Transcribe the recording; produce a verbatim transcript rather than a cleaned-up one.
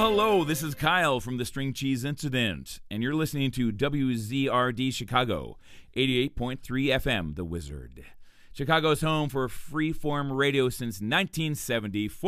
hello, this is Kyle from the String Cheese Incident, and you're listening to W Z R D Chicago, eighty-eight point three F M, The Wizard. Chicago's home for freeform radio since nineteen seventy-four.